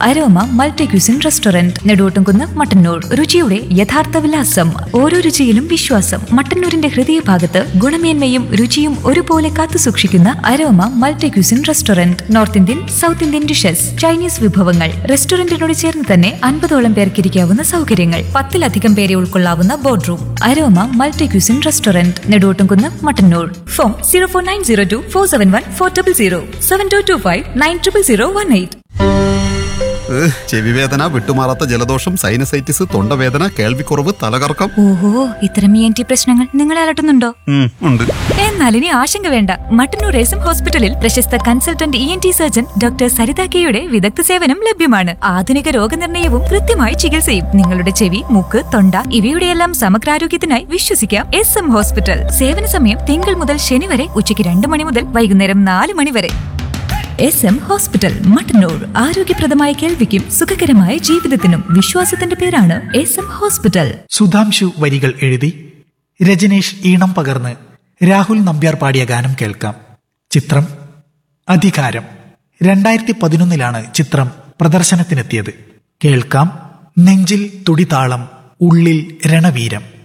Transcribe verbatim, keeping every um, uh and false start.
Aroma multi cuisine restaurant, Neduvottumkunnu, Mattannur. രുചിയുടെ യഥാർത്ഥ വിലാസം, ഓരോ രുചിയിലും വിശ്വാസം. മട്ടന്നൂരിന്റെ ഹൃദയഭാഗത്ത് ഗുണമേന്മയും രുചിയും ഒരുപോലെ കാത്തുസൂക്ഷിക്കുന്ന aroma multi cuisine restaurant. North Indian, south Indian dishes, Chinese വിഭവങ്ങൾ. റെസ്റ്റോറന്റിനോട് ചേർന്ന് തന്നെ അൻപതോളം പേർക്ക് ഇരിക്കാവുന്ന സൗകര്യങ്ങൾ. പത്തിലധികം പേരെ ഉൾക്കൊള്ളാവുന്ന board room. Aroma multi cuisine restaurant, Neduvottumkunnu, Mattannur. Phone zero four nine zero to four seven one four double zero seven to to five nine triple zero one eight. ചെവിവേദന, വിട്ടുമാറാത്ത ജലദോഷം, sinusitis, തൊണ്ടവേദന, കേൾവിക്കുറവ്, തലകറക്കം. ഓഹോ, ഇത്തരം ഇ എൻ ടി പ്രശ്നങ്ങൾ നിങ്ങളെ അലട്ടുന്നുണ്ടോ? ഉണ്ട്. എന്നാൽ ഇനി ആശങ്ക വേണ്ട. മട്ടന്നൂർ എസ് എം ഹോസ്പിറ്റലിൽ പ്രശസ്ത consultant E N T surgeon doctor Saritha കെയുടെ വിദഗ്ധ സേവനം ലഭ്യമാണ്. ആധുനിക രോഗനിർണയവും കൃത്യമായ ചികിത്സയും. നിങ്ങളുടെ ചെവി, മൂക്ക്, തൊണ്ട ഇവയുടെയെല്ലാം സമഗ്രാരോഗ്യത്തിനായി വിശ്വസിക്കാം എസ് എം ഹോസ്പിറ്റൽ. സേവന സമയം തിങ്കൾ മുതൽ ശനി വരെ ഉച്ചയ്ക്ക് രണ്ട് മണി മുതൽ വൈകുന്നേരം നാല് മണി വരെ. S M hospital, Mattannur. ആരോഗ്യപ്രദമായ കേൾവിക്കും സുഖകരമായ ജീവിതത്തിനും വിശ്വാസത്തിന്റെ പേരാണ് എസ് എം ഹോസ്പിറ്റൽ. സുധാംശു വരികൾ എഴുതി രജനീഷ് ഈണം പകർന്ന് രാഹുൽ നമ്പ്യാർ പാടിയ ഗാനം കേൾക്കാം. ചിത്രം അധികാരം. രണ്ടായിരത്തി പതിനൊന്നിലാണ് ചിത്രം പ്രദർശനത്തിനെത്തിയത്. കേൾക്കാം നെഞ്ചിൽ തുടിതാളം, ഉള്ളിൽ രണവീരം.